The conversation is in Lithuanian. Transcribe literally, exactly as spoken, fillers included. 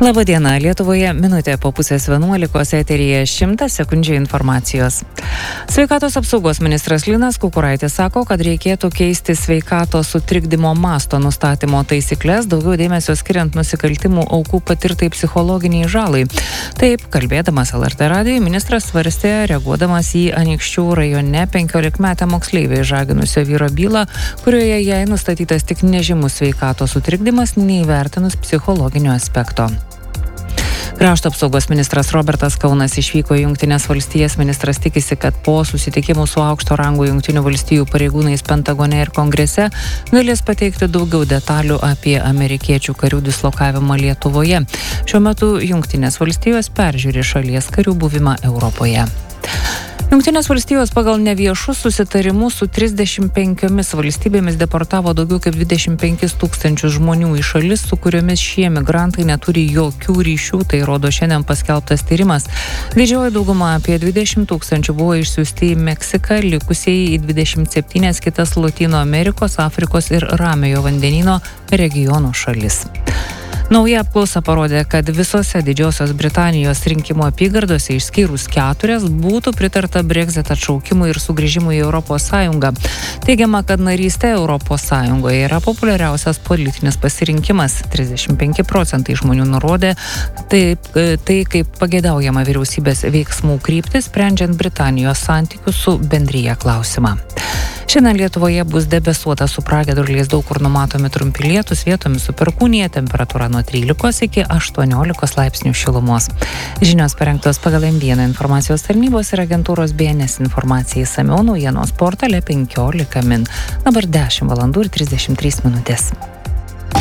Labą dieną, Lietuvoje minutė po pusės vienuolikos eteryje šimtas sekundžių informacijos. Sveikatos apsaugos ministras Linas Kukuraitis sako, kad reikėtų keisti sveikatos sutrikdymo masto nustatymo taisyklės, daugiau dėmesio skiriant nusikaltimų aukų patirtai psichologiniai žalai. Taip, kalbėdamas L R T radijui, ministras svarstė, reaguodamas į Anykščių rajone penkiolikmetę moksleivę išžaginusio vyro bylą, kurioje jai nustatytas tik nežymus sveikatos sutrikdymas, neįvertinus psichologinio aspekto. Krašto apsaugos ministras Robertas Kaunas išvyko į Jungtines valstijas. Ministras tikisi, kad po susitikimų su aukšto rango Jungtinių valstijų pareigūnais Pentagone ir Kongrese galės pateikti daugiau detalių apie amerikiečių karių dislokavimą Lietuvoje. Šiuo metu Jungtinės valstijos peržiūri šalies karių buvimą Europoje. Jungtinės valstijos pagal neviešus susitarimus su trisdešimt penkiomis valstybėmis deportavo daugiau kaip dvidešimt penkis tūkstančius žmonių į šalis, su kuriomis šie migrantai neturi jokių ryšių, tai rodo šiandien paskelbtas tyrimas. Didžioji dauguma apie dvidešimt tūkstančių buvo išsiųsti į Meksiką, likusieji į dvidešimt septynias kitas Lotynų Amerikos, Afrikos ir Ramiojo vandenyno regiono šalis. Nauja apklausa parodė, kad visose Didžiosios Britanijos rinkimų apygardose išskyrus keturias būtų pritarta Brexit atšaukimui ir sugrįžimui į Europos Sąjungą. Teigiama, kad narystė Europos Sąjungoje yra populiariausias politinis pasirinkimas. trisdešimt penki procentai žmonių nurodė taip, tai kaip pageidaujama vyriausybės veiksmų kryptis, sprendžiant Britanijos santykių su bendrija klausimą. Šiandien Lietuvoje bus debesuota su pragiedruliais, daug kur numatomi trumpi lietūs, vietomis su perkūnija, temperatūra nuo trylikos iki aštuoniolikos laipsnių šilumos. Žinios parengtos pagal M vieną informacijos tarnybos ir agentūros B N S informacijai išsamiau naujienos portale penkiolika min. Dabar dešimt valandų ir trisdešimt trys minutės.